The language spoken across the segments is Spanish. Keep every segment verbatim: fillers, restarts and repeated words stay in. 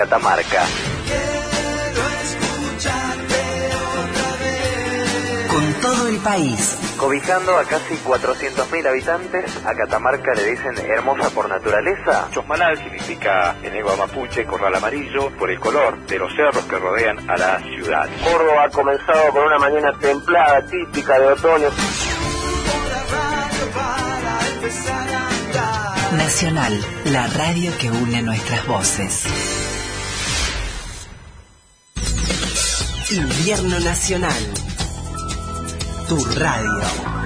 Catamarca. Con todo el país. Cobijando a casi cuatrocientos mil habitantes, a Catamarca le dicen hermosa por naturaleza. Chosmalal significa en lengua mapuche corral amarillo por el color de los cerros que rodean a la ciudad. Córdoba ha comenzado con una mañana templada, típica de otoño. Nacional, la radio que une nuestras voces. Invierno Nacional. Tu radio.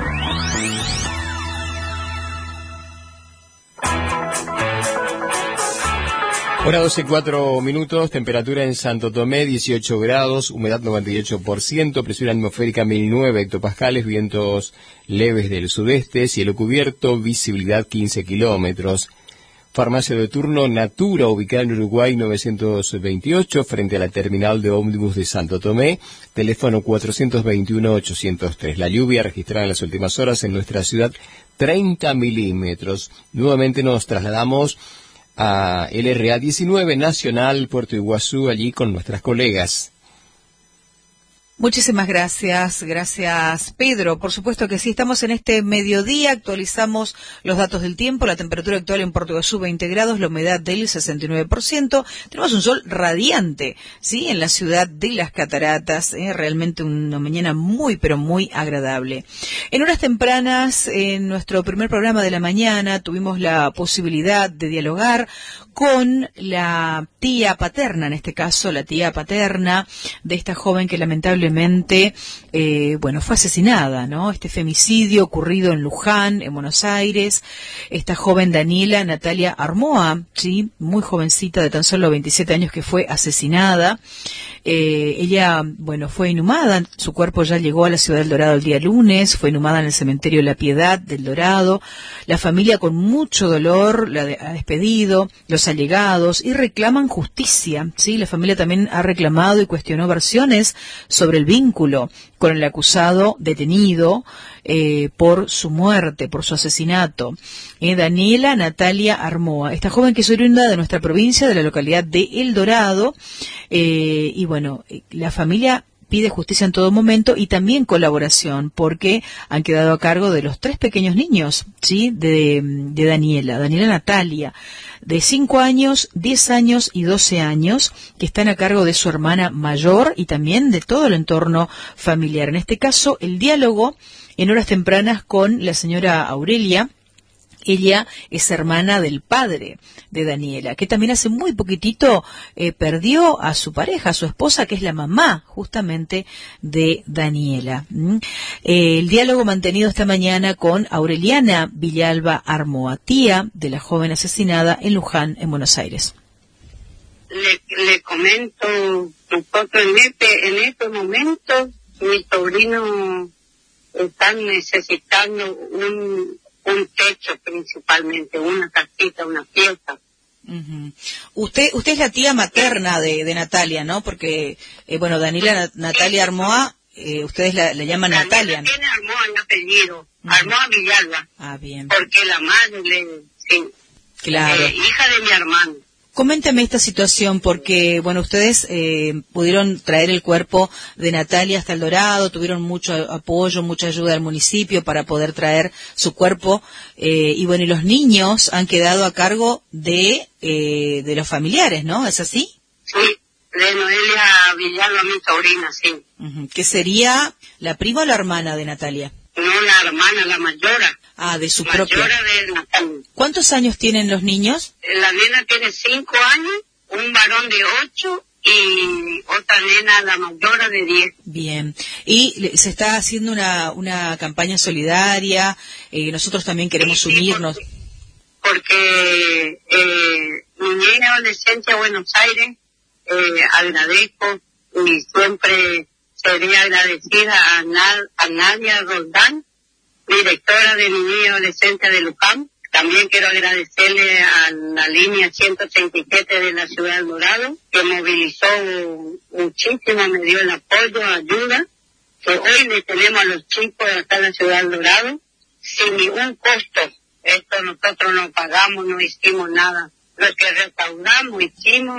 Hora doce, cuatro minutos, temperatura en Santo Tomé dieciocho grados, humedad noventa y ocho por ciento, presión atmosférica mil nueve hectopascales, vientos leves del sudeste, cielo cubierto, visibilidad quince kilómetros. Farmacia de turno Natura, ubicada en Uruguay novecientos veintiocho, frente a la terminal de ómnibus de Santo Tomé, teléfono cuatrocientos veintiuno, ochocientos tres. La lluvia registrada en las últimas horas en nuestra ciudad, treinta milímetros. Nuevamente nos trasladamos a el R A diecinueve Nacional, Puerto Iguazú, allí con nuestras colegas. Muchísimas gracias, gracias Pedro. Por supuesto que sí, estamos en este mediodía, actualizamos los datos del tiempo, la temperatura actual en Puerto Iguazú veinte grados, la humedad del sesenta y nueve por ciento, tenemos un sol radiante, sí, en la ciudad de Las Cataratas, eh, realmente una mañana muy pero muy agradable. En horas tempranas, en nuestro primer programa de la mañana, tuvimos la posibilidad de dialogar con la tía paterna, en este caso la tía paterna de esta joven que lamentablemente, eh, bueno, fue asesinada, ¿no? Este femicidio ocurrido en Luján, en Buenos Aires, esta joven Daniela Natalia Armoa, sí, muy jovencita de tan solo veintisiete años que fue asesinada. Eh, ella, bueno, fue inhumada, su cuerpo ya llegó a la ciudad del Dorado el día lunes, fue inhumada en el cementerio La Piedad del Dorado. La familia con mucho dolor la de, ha despedido, los allegados, y reclaman justicia, ¿sí? La familia también ha reclamado y cuestionó versiones sobre el vínculo con el acusado detenido eh, por su muerte, por su asesinato. Eh, Daniela Natalia Armoa, esta joven que es oriunda de nuestra provincia, de la localidad de El Dorado, eh, y bueno, la familia pide justicia en todo momento y también colaboración, porque han quedado a cargo de los tres pequeños niños, ¿sí? De, de Daniela, Daniela Natalia, de cinco años, diez años y doce años, que están a cargo de su hermana mayor y también de todo el entorno familiar. En este caso, el diálogo en horas tempranas con la señora Aurelia. Ella es hermana del padre de Daniela, que también hace muy poquitito eh, perdió a su pareja, a su esposa, que es la mamá justamente de Daniela. ¿Mm? Eh, el diálogo mantenido esta mañana con Aureliana Villalba Armoa, tía de la joven asesinada en Luján, en Buenos Aires. Le, le comento un poco en este, en estos momentos, mis sobrinos están necesitando un un techo principalmente, una casita, una fiesta. Uh-huh. Usted usted es la tía materna de, de Natalia, ¿no? Porque, eh, bueno, Daniela Natalia Armoa, eh, ustedes la, la llaman Daniela Natalia, ¿no? Tiene Armoa en apellido, Uh-huh. Armoa Villalba. Ah, bien. Porque la madre, le, sí, Claro. eh, hija de mi hermano. Coméntame esta situación, porque, bueno, ustedes eh, pudieron traer el cuerpo de Natalia hasta El Dorado, tuvieron mucho apoyo, mucha ayuda del municipio para poder traer su cuerpo, eh, y bueno, y los niños han quedado a cargo de eh, de los familiares, ¿no? ¿Es así? Sí, de Noelia Villalba, mi sobrina, sí. Uh-huh. ¿Que sería la prima o la hermana de Natalia? No, la hermana, la mayora. Ah, de su mayora propia. de Natalia. ¿Cuántos años tienen los niños? La nena tiene cinco años, un varón de ocho y otra nena, la mayora, de diez. Bien. Y se está haciendo una, una campaña solidaria, eh, nosotros también queremos sí, sí, unirnos. Porque, porque eh, Niñez y Adolescencia Buenos Aires, eh, agradezco y siempre seré agradecida a, Nad, a Nadia Roldán, directora de Niñez y Adolescencia de Luján. También quiero agradecerle a la línea ciento treinta y siete de la Ciudad del Dorado, que movilizó muchísimo, me dio el apoyo, ayuda, que hoy le tenemos a los chicos acá en la Ciudad del Dorado, sin ningún costo. Esto nosotros no pagamos, no hicimos nada. Lo que recaudamos, hicimos,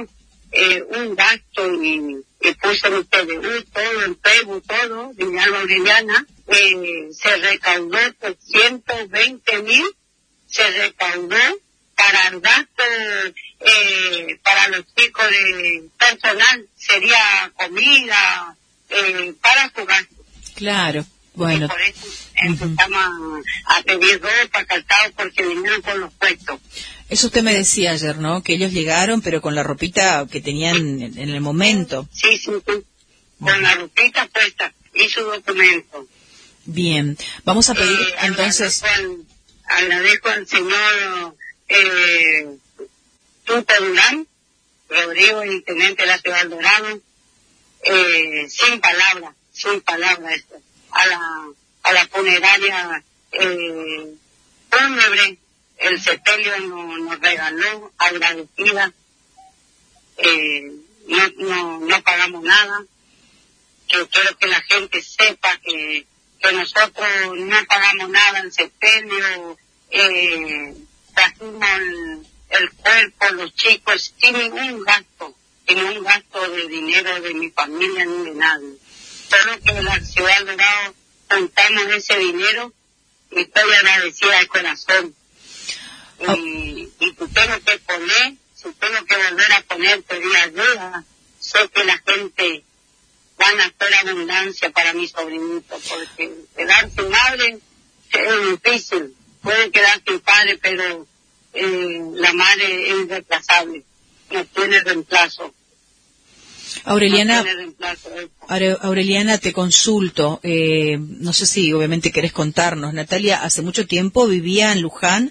eh, un gasto y, y puse en T V U, todo en Facebook, todo, Villalba Aureliana, eh, se recaudó por ciento veinte mil, se recaudó para el gasto, eh, para los chicos de personal, sería comida, eh, para su gasto. Claro, bueno. Y por eso empezamos uh-huh. a, a pedir ropa, calzado, porque vinieron con los puestos. Eso usted me decía ayer, ¿no? Que ellos llegaron, pero con la ropita que tenían en, en el momento. Sí, sí, sí. Con la ropita puesta y su documento. Bien, vamos a pedir eh, entonces... Agradezco al, agradezco al señor eh, Tuto Durán, Rodrigo, intendente de la ciudad de Dorado, eh, sin palabras, sin palabras esto, a la, a la funeraria eh, Fúnebre, el sepelio nos, nos regaló, agradecida, eh, no, no, no pagamos nada, que quiero que la gente sepa que, que nosotros no pagamos nada en sepelio, eh, trajimos el, el cuerpo, los chicos, sin ningún gasto, sin ningún gasto de dinero de mi familia ni de nadie. Solo que en la ciudad de Dorado juntamos ese dinero y estoy agradecida de corazón. Oh. Y, y si tengo que poner, si tengo que volver a poner, pedir ayuda, sé que la gente van a hacer abundancia para mi sobrinito, porque quedar sin madre es difícil, puede quedar sin padre, pero eh, la madre es irreemplazable, no tiene reemplazo. Aureliana, no tiene reemplazo. Aureliana, te consulto, eh, no sé si obviamente querés contarnos, Natalia hace mucho tiempo vivía en Luján.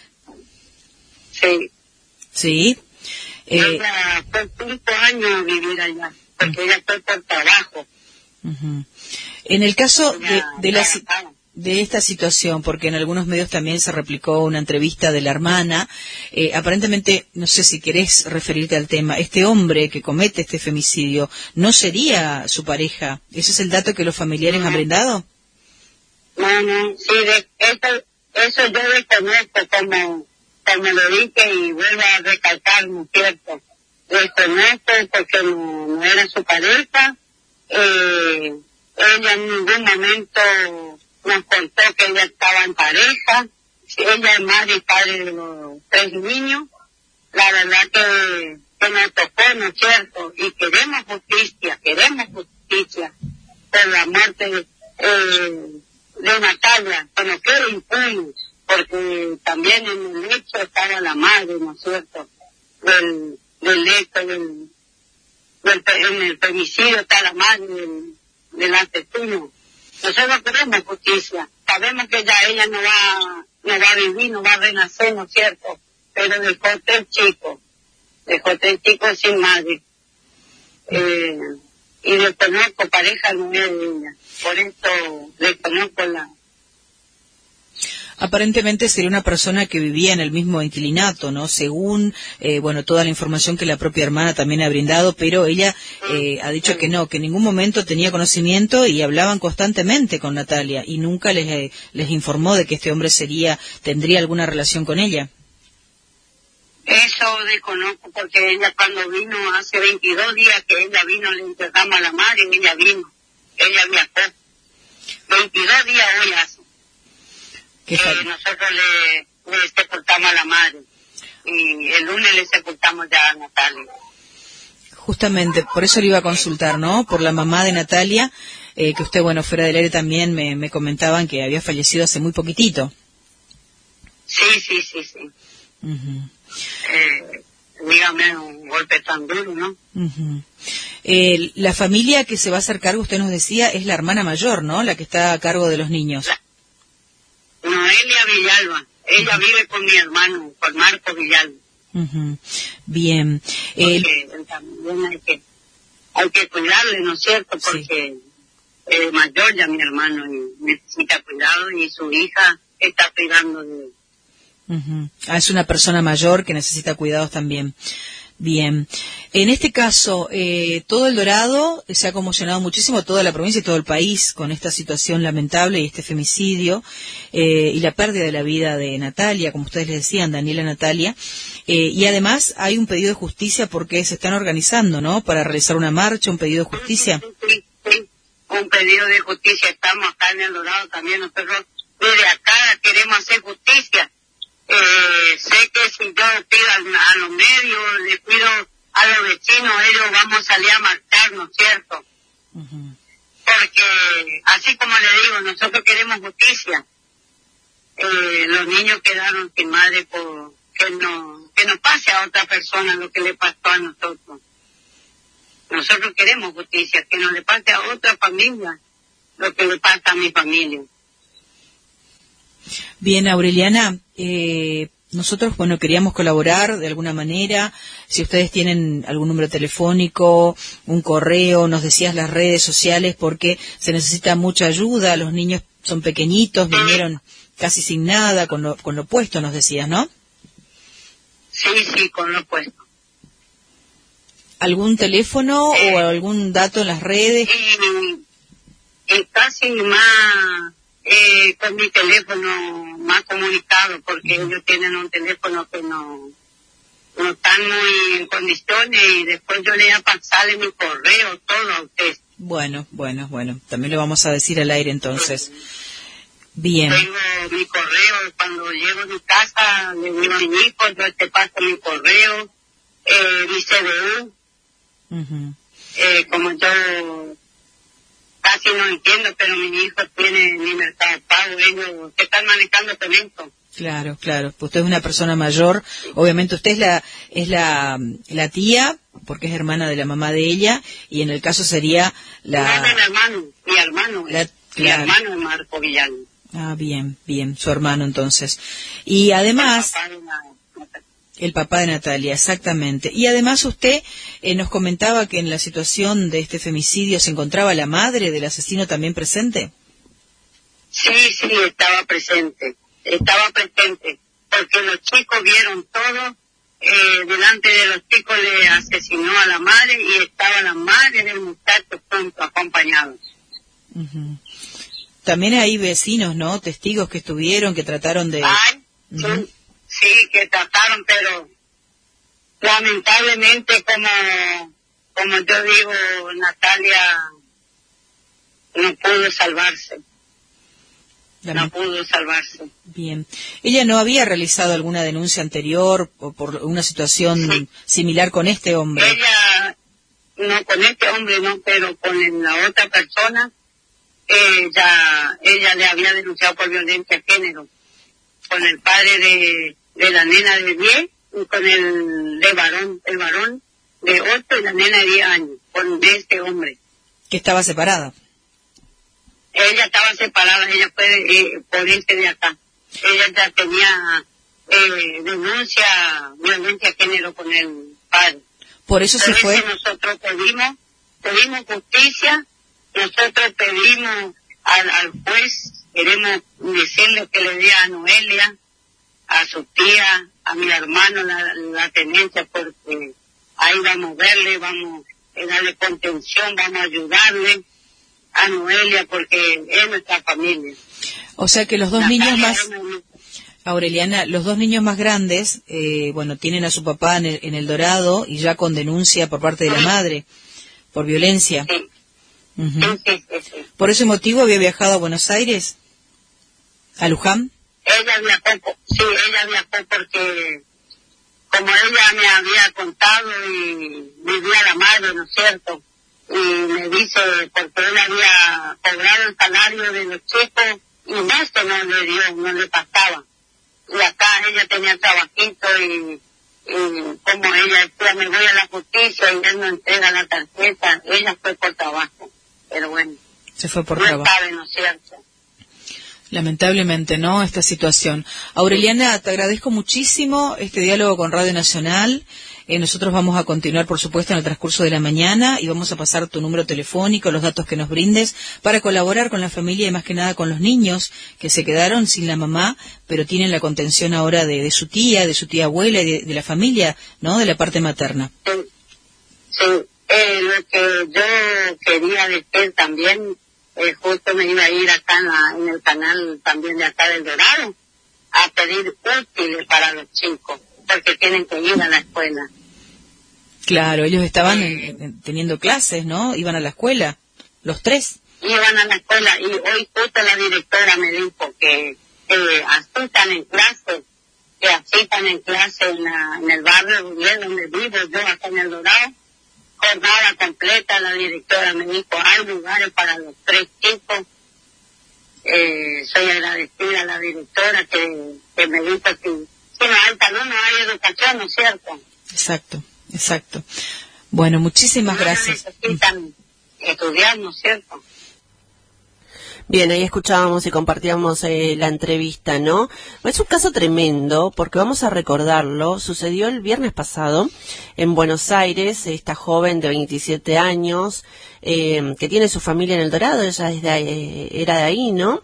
Sí. Sí. Eh, ella fue cinco años vivir allá, porque ella fue por trabajo. Uh-huh. En el caso de, ella, de, la, ella, de esta situación, porque en algunos medios también se replicó una entrevista de la hermana, eh, aparentemente, no sé si querés referirte al tema, este hombre que comete este femicidio, ¿no sería su pareja? ¿Ese es el dato que los familiares no. han brindado? No, no, sí, de, eso, eso yo desconozco como... como lo dije y vuelvo a recalcar, ¿no es cierto? Desconozco porque no, no era su pareja, eh, ella en ningún momento nos contó que ella estaba en pareja, ella es madre y padre de los tres niños, la verdad que, que nos tocó, ¿no es cierto? Y queremos justicia, queremos justicia por la muerte eh, de Natalia, que no quede impune, porque también en el hecho estaba la madre, ¿no es cierto? Del, del hecho, del, del, en el femicidio está la madre del, del asesino. Nosotros queremos justicia, sabemos que ya ella no va, no va a vivir, no va a renacer, ¿no es cierto? Pero dejó tres chicos, dejó tres chicos sin madre. Eh, y desconozco pareja no es de ella, por eso desconozco la... Aparentemente sería una persona que vivía en el mismo inquilinato, ¿no? Según, eh, bueno, toda la información que la propia hermana también ha brindado, pero ella eh, ha dicho que no, que en ningún momento tenía conocimiento y hablaban constantemente con Natalia y nunca les eh, les informó de que este hombre sería, tendría alguna relación con ella. Eso desconozco porque ella cuando vino hace veintidós días que ella vino, le entregamos a la madre y ella vino, ella viajó. veintidós días hoy hace. Que nosotros le, le sepultamos a la madre y el lunes le sepultamos ya a Natalia. Justamente, por eso le iba a consultar, ¿no? Por la mamá de Natalia, eh, que usted, bueno, fuera del aire también me, me comentaban que había fallecido hace muy poquitito. Sí, sí, sí, sí. Uh-huh. Eh, dígame, un golpe tan duro, ¿no? Uh-huh. Eh, la familia que se va a hacer cargo, usted nos decía, es la hermana mayor, ¿no? La que está a cargo de los niños. La Noelia Villalba, ella uh-huh. vive con mi hermano, con Marco Villalba. Uh-huh. Bien. Porque eh, también hay que, hay que cuidarle, ¿no es cierto? Porque es sí. mayor ya mi hermano y necesita cuidado y su hija está cuidando de él. Uh-huh. Ah, es una persona mayor que necesita cuidados también. Bien. En este caso, eh, todo El Dorado se ha conmocionado muchísimo, toda la provincia y todo el país con esta situación lamentable y este femicidio eh, y la pérdida de la vida de Natalia, como ustedes les decían, Daniela Natalia. Eh, y además hay un pedido de justicia porque se están organizando, ¿no?, para realizar una marcha, un pedido de justicia. Sí, sí, un pedido de justicia. Estamos acá en El Dorado también, nosotros desde acá queremos hacer justicia. Eh, sé que si yo pido a, a los medios, le pido a los vecinos, ellos vamos a salir a marchar, ¿no es cierto? Uh-huh. Porque, así como le digo, nosotros queremos justicia. Eh, los niños quedaron sin madre por que no, que no pase a otra persona lo que le pasó a nosotros. Nosotros queremos justicia, que no le pase a otra familia lo que le pasa a mi familia. Bien, Aureliana, eh, nosotros, bueno, queríamos colaborar de alguna manera. Si ustedes tienen algún número telefónico, un correo, nos decías las redes sociales, porque se necesita mucha ayuda. Los niños son pequeñitos, vinieron casi sin nada, con lo, con lo puesto, nos decías, ¿no? Sí, sí, con lo puesto. ¿Algún teléfono eh, o algún dato en las redes? Y, y casi más... Eh, con mi teléfono más comunicado, porque uh-huh. ellos tienen un teléfono que no no están muy en condiciones, y después yo le voy a pasarle mi correo, todo a usted. Bueno, bueno, bueno, también lo vamos a decir al aire entonces. Uh-huh. Bien. Tengo mi correo, cuando llego a mi casa, le digo a mi hijo, yo te paso mi correo, eh, mi C B U, uh-huh. eh, como yo... Casi no entiendo, pero mi hijo tiene mi mercado pago, ellos que están manejando con esto. Claro, claro. Usted es una persona mayor, obviamente usted es la es la, la tía, porque es hermana de la mamá de ella, y en el caso sería la... No, mi hermano, mi hermano, la, mi claro. hermano es Marco Villalba. Ah, bien, bien, su hermano entonces. Y además... El papá de Natalia, exactamente. Y además usted eh, nos comentaba que en la situación de este femicidio se encontraba la madre del asesino también presente. Sí, sí, estaba presente. Estaba presente. Porque los chicos vieron todo. Eh, delante de los chicos le asesinó a la madre y estaba la madre del muchacho junto, acompañados. Uh-huh. También hay vecinos, ¿no? Testigos que estuvieron, que trataron de... Ay, uh-huh. sí. Sí, que trataron, pero lamentablemente, como como yo digo, Natalia no pudo salvarse. No pudo salvarse. Bien. ¿Ella no había realizado alguna denuncia anterior o por una situación sí. similar con este hombre? Ella, no con este hombre no, pero con la otra persona, ella, ella le había denunciado por violencia de género. Con el padre de, de la nena de diez y con el de varón, el varón de ocho y la nena de diez años, con este hombre. ¿Que estaba separada? Ella estaba separada, ella fue eh, por este de acá. Ella ya tenía eh, denuncia, violencia de género con el padre. Por eso se fue. Nosotros pedimos, pedimos justicia, nosotros pedimos al, al juez. Queremos decirle que le dé a Noelia, a su tía, a mi hermano la, la tenencia, porque ahí vamos a verle, vamos a darle contención, vamos a ayudarle a Noelia, porque es nuestra familia. O sea que los dos Natalia niños más, Aureliana, los dos niños más grandes, eh, bueno, tienen a su papá en el, en el Dorado y ya con denuncia por parte de la madre, por violencia. Sí. Uh-huh. Sí, sí, sí, sí. ¿Por ese motivo había viajado a Buenos Aires? ¿A Luján? Ella viajó, sí, ella viajó porque como ella me había contado y vivía la madre, ¿no es cierto? Y me dice, porque él había cobrado el salario de los chicos y esto no le dio, no le pasaba. Y acá ella tenía trabajito y, y como ella decía, me voy a la justicia y él no entrega la tarjeta, ella fue por trabajo. Pero bueno, se fue por no trabajo. Sabe, ¿no es cierto? Lamentablemente, ¿no?, esta situación. Aureliana, te agradezco muchísimo este diálogo con Radio Nacional. Eh, nosotros vamos a continuar, por supuesto, en el transcurso de la mañana y vamos a pasar tu número telefónico, los datos que nos brindes para colaborar con la familia y más que nada con los niños que se quedaron sin la mamá, pero tienen la contención ahora de, de su tía, de su tía abuela y de, de la familia, ¿no? De la parte materna. Sí, sí. Eh, lo que yo quería decir también, eh, justo me iba a ir acá en, la, en el canal también de acá del Dorado a pedir útiles para los chicos, porque tienen que ir a la escuela. Claro, ellos estaban eh, en, teniendo clases, ¿no? Iban a la escuela, los tres. Iban a la escuela y hoy justo la directora me dijo que eh, asistan en clase, que asistan en clase en, la, en el barrio donde vivo yo, acá en el Dorado. Jornada completa, la directora me dijo, hay lugares para los tres chicos. Eh, soy agradecida a la directora que, que me dijo que si no hay talón no hay educación, ¿no es cierto? Exacto, exacto. Bueno, muchísimas no gracias. Necesitan estudiar, ¿no es cierto? Bien, ahí escuchábamos y compartíamos eh, la entrevista, ¿no? Es un caso tremendo, porque vamos a recordarlo, sucedió el viernes pasado en Buenos Aires, esta joven de veintisiete años, eh, que tiene su familia en El Dorado, ella es de, eh, era de ahí, ¿no?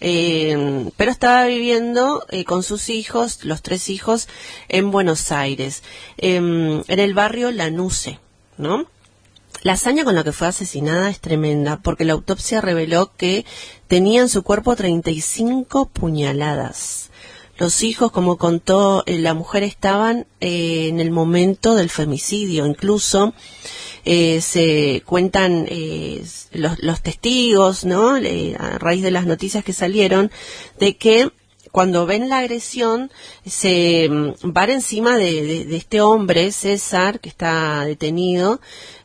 Eh, pero estaba viviendo eh, con sus hijos, los tres hijos, en Buenos Aires, eh, en el barrio Lanuse, ¿no? La hazaña con la que fue asesinada es tremenda, porque la autopsia reveló que tenía en su cuerpo treinta y cinco puñaladas. Los hijos, como contó eh, la mujer, estaban eh, en el momento del femicidio. Incluso eh, se cuentan eh, los, los testigos, ¿no? Eh, a raíz de las noticias que salieron, de que cuando ven la agresión, se van encima de, de, de este hombre, César, que está detenido,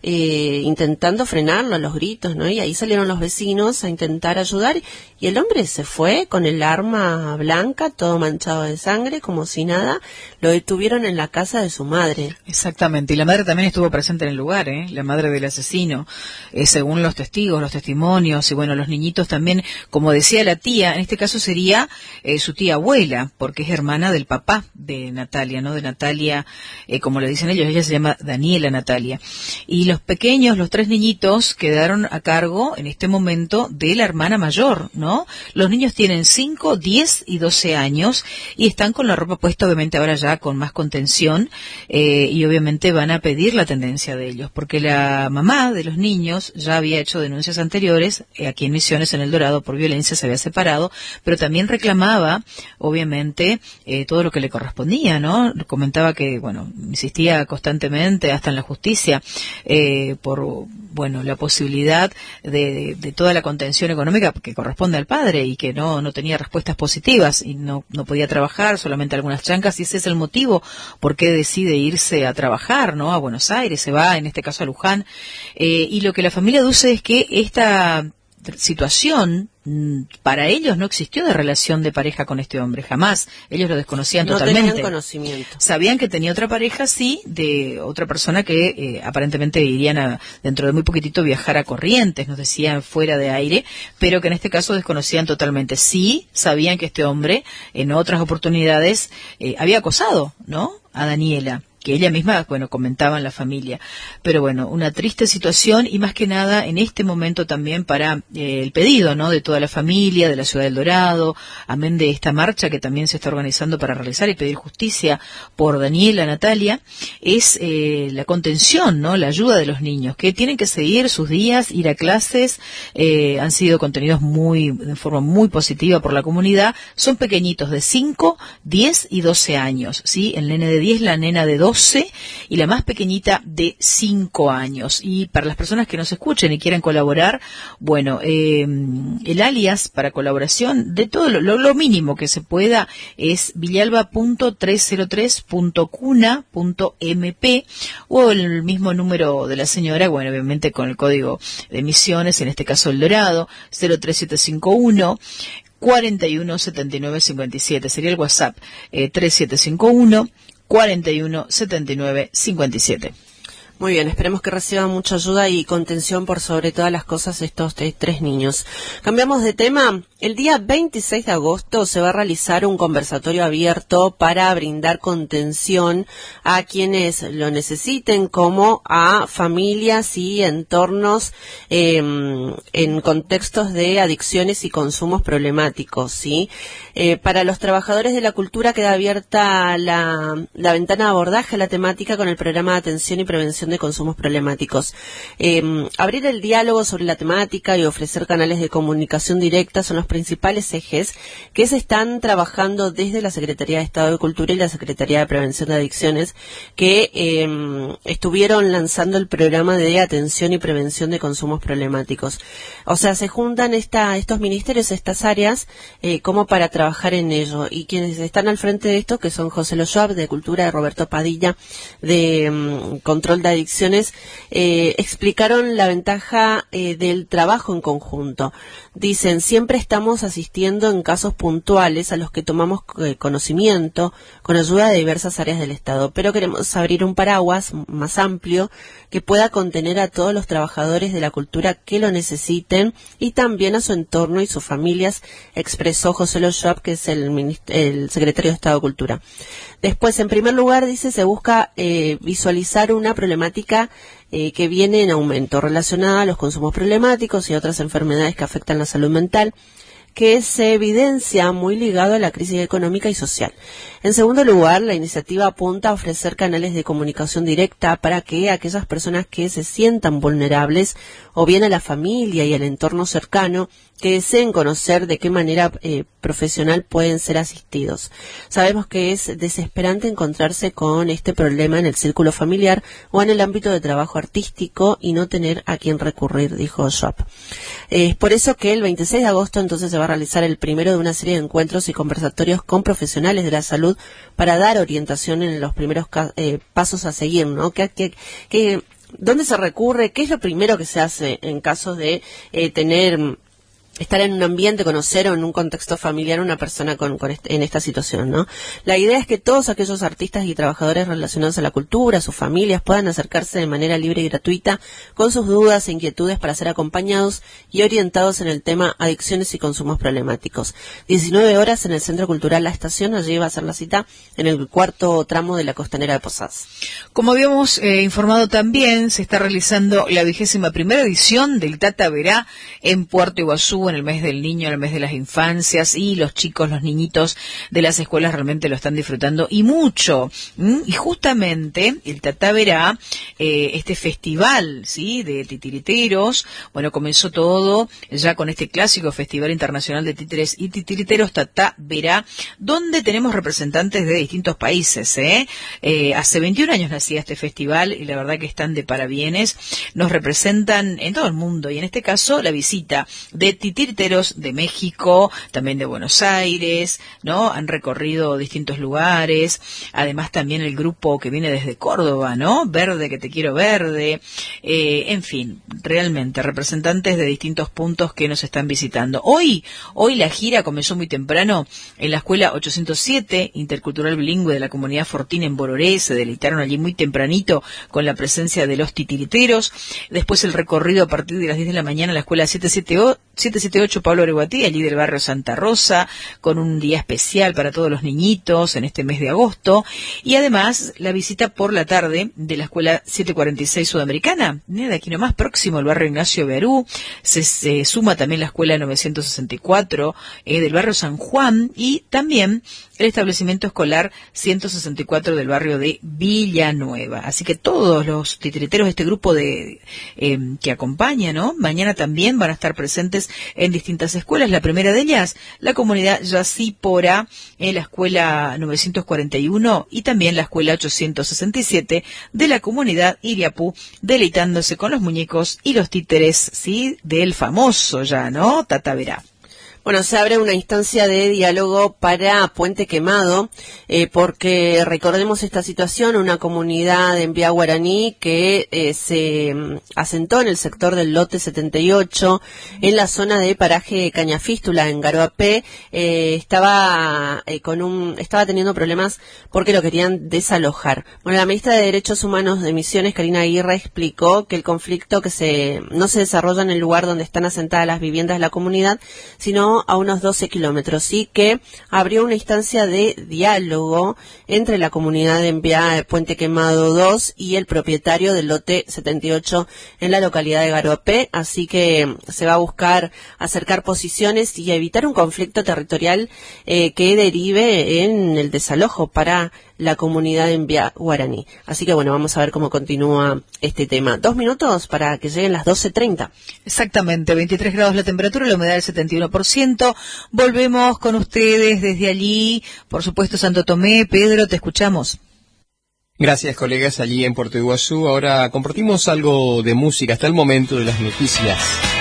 eh, intentando frenarlo a los gritos, ¿no? Y ahí salieron los vecinos a intentar ayudar, y el hombre se fue con el arma blanca, todo manchado de sangre, como si nada. Lo detuvieron en la casa de su madre. Exactamente, y la madre también estuvo presente en el lugar, ¿eh? La madre del asesino, eh, según los testigos, los testimonios, y bueno, los niñitos también, como decía la tía, en este caso sería eh, su tía abuela, porque es hermana del papá de Natalia, ¿no? De Natalia, eh, como le dicen ellos, ella se llama Daniela Natalia. Y los pequeños, los tres niñitos, quedaron a cargo en este momento de la hermana mayor, ¿no? Los niños tienen cinco, diez y doce años y están con la ropa puesta, obviamente ahora ya con más contención, eh, y obviamente van a pedir la tendencia de ellos, porque la mamá de los niños ya había hecho denuncias anteriores, eh, aquí en Misiones, en El Dorado, por violencia, se había separado, pero también reclamaba, obviamente, eh, todo lo que le correspondía, ¿no? Comentaba que, bueno, insistía constantemente, hasta en la justicia, eh, por, bueno, la posibilidad de, de, de toda la contención económica que corresponde al padre, y que no, no tenía respuestas positivas, y no, no podía trabajar, solamente algunas chancas, y ese es el motivo por qué decide irse a trabajar, ¿no? A Buenos Aires, se va, en este caso a Luján, eh, y lo que la familia dice es que esta situación para ellos no existió de relación de pareja con este hombre, jamás. Ellos lo desconocían no totalmente. No tenían conocimiento. Sabían que tenía otra pareja, sí, de otra persona que eh, aparentemente irían a, dentro de muy poquitito, viajar a Corrientes, nos decían fuera de aire, pero que en este caso desconocían totalmente. Sí, sabían que este hombre en otras oportunidades eh, había acosado, ¿no?, a Daniela, que ella misma, bueno, comentaba en la familia. Pero bueno, una triste situación, y más que nada en este momento también para eh, el pedido, ¿no?, de toda la familia, de la ciudad del Dorado, amén de esta marcha que también se está organizando para realizar y pedir justicia por Daniela, Natalia, es eh, la contención, ¿no?, la ayuda de los niños, que tienen que seguir sus días, ir a clases, eh, han sido contenidos muy, de forma muy positiva por la comunidad, son pequeñitos de cinco, diez y doce años, ¿sí? El nene de diez, la nena de doce y la más pequeñita de cinco años. Y para las personas que nos escuchen y quieran colaborar, bueno, eh, el alias para colaboración de todo lo, lo, lo mínimo que se pueda es villalba punto trescientos tres punto cuna punto m p, o el mismo número de la señora, bueno, obviamente con el código de Misiones, en este caso El Dorado, cero tres siete cinco uno cuarenta y uno setenta y nueve cincuenta y siete, sería el WhatsApp, eh, tres siete cinco uno cuarenta y uno setenta y nueve cincuenta y siete. Muy bien, esperemos que reciban mucha ayuda y contención por sobre todas las cosas estos eh, tres niños. Cambiamos de tema. El día veintiséis de agosto se va a realizar un conversatorio abierto para brindar contención a quienes lo necesiten, como a familias y entornos eh, en contextos de adicciones y consumos problemáticos, ¿sí? Eh, para los trabajadores de la cultura queda abierta la, la ventana de abordaje a la temática con el programa de atención y prevención de consumos problemáticos. Eh, abrir el diálogo sobre la temática y ofrecer canales de comunicación directa son los principales ejes que se están trabajando desde la Secretaría de Estado de Cultura y la Secretaría de Prevención de Adicciones, que eh, estuvieron lanzando el programa de atención y prevención de consumos problemáticos. O sea, se juntan esta, estos ministerios, estas áreas, eh, como para trabajar en ello. Y quienes están al frente de esto, que son José Loyoab, de Cultura, de Roberto Padilla, de um, Control de Adicciones, eh, explicaron la ventaja eh, del trabajo en conjunto. Dicen, siempre estamos asistiendo en casos puntuales a los que tomamos eh, conocimiento con ayuda de diversas áreas del Estado, pero queremos abrir un paraguas más amplio que pueda contener a todos los trabajadores de la cultura que lo necesiten y también a su entorno y sus familias, expresó José Loyoab, que es el, el secretario de Estado de Cultura. Después, en primer lugar, dice, se busca eh, visualizar una problemática eh, que viene en aumento relacionada a los consumos problemáticos y otras enfermedades que afectan la salud mental, que se evidencia muy ligado a la crisis económica y social. En segundo lugar, la iniciativa apunta a ofrecer canales de comunicación directa para que aquellas personas que se sientan vulnerables, o bien a la familia y al entorno cercano, que deseen conocer de qué manera eh, profesional pueden ser asistidos. Sabemos que es desesperante encontrarse con este problema en el círculo familiar o en el ámbito de trabajo artístico y no tener a quién recurrir, dijo Schwab. Eh, es por eso que el veintiséis de agosto entonces se va a realizar el primero de una serie de encuentros y conversatorios con profesionales de la salud para dar orientación en los primeros eh, pasos a seguir, ¿no? ¿Qué, qué, qué, ¿Dónde se recurre? ¿Qué es lo primero que se hace en caso de eh, tener... estar en un ambiente, conocer o en un contexto familiar una persona con, con este, en esta situación, ¿no? La idea es que todos aquellos artistas y trabajadores relacionados a la cultura, sus familias, puedan acercarse de manera libre y gratuita con sus dudas e inquietudes para ser acompañados y orientados en el tema adicciones y consumos problemáticos. diecinueve horas en el Centro Cultural La Estación, allí va a ser la cita en el cuarto tramo de la Costanera de Posadas. Como habíamos eh, informado también, se está realizando la vigésima primera edición del Tata Verá en Puerto Iguazú, en el mes del niño, en el mes de las infancias, y los chicos, los niñitos de las escuelas realmente lo están disfrutando y mucho. ¿Mm? Y justamente el Tata Verá, eh, este festival, ¿sí?, de titiriteros, bueno, comenzó todo ya con este clásico Festival Internacional de Títeres y Titiriteros, Tata Verá, donde tenemos representantes de distintos países, ¿eh? Eh, hace veintiún años nacía este festival y la verdad que están de parabienes. Nos representan en todo el mundo y en este caso la visita de titiriteros de México, también de Buenos Aires, ¿no? Han recorrido distintos lugares, además también el grupo que viene desde Córdoba, ¿no? Verde, que te quiero verde, eh, en fin, realmente representantes de distintos puntos que nos están visitando. Hoy, hoy la gira comenzó muy temprano en la escuela ochocientos siete, Intercultural Bilingüe de la Comunidad Fortín en Bororé, se deleitaron allí muy tempranito con la presencia de los titiriteros. Después el recorrido a partir de las diez de la mañana en la escuela setecientos setenta y ocho Pablo Oreguatí, allí del barrio Santa Rosa, con un día especial para todos los niñitos en este mes de agosto, y además la visita por la tarde de la escuela setecientos cuarenta y seis Sudamericana, de aquí nomás próximo el barrio Ignacio Bearú. Se, se suma también la escuela novecientos sesenta y cuatro eh, del barrio San Juan, y también el establecimiento escolar ciento sesenta y cuatro del barrio de Villanueva. Así que todos los titiriteros de este grupo de eh, que acompaña, ¿no?, mañana también van a estar presentes en distintas escuelas. La primera de ellas, la comunidad Yacípora, en la escuela novecientos cuarenta y uno, y también la escuela ochocientos sesenta y siete de la comunidad Iriapú, deleitándose con los muñecos y los títeres, sí, del famoso ya, ¿no?, Tata Verá. Bueno, se abre una instancia de diálogo para Puente Quemado, eh, porque recordemos esta situación, una comunidad en Vía Guaraní que eh, se asentó en el sector del lote setenta y ocho, en la zona de paraje Cañafístula, en Garoapé, eh, estaba eh, con un, estaba teniendo problemas porque lo querían desalojar. Bueno, la ministra de Derechos Humanos de Misiones, Karina Aguirre, explicó que el conflicto que se, no se desarrolla en el lugar donde están asentadas las viviendas de la comunidad, sino a unos doce kilómetros, y que abrió una instancia de diálogo entre la comunidad de Envía Puente Quemado dos y el propietario del lote setenta y ocho en la localidad de Garoapé, así que se va a buscar acercar posiciones y evitar un conflicto territorial eh, que derive en el desalojo para la comunidad en Vía Guaraní. Así que bueno, vamos a ver cómo continúa este tema. Dos minutos para que lleguen las doce treinta. Exactamente, veintitrés grados la temperatura, la humedad del setenta y uno por ciento. Volvemos con ustedes desde allí, por supuesto Santo Tomé. Pedro, te escuchamos. Gracias, colegas, allí en Puerto Iguazú. Ahora compartimos algo de música hasta el momento de las noticias.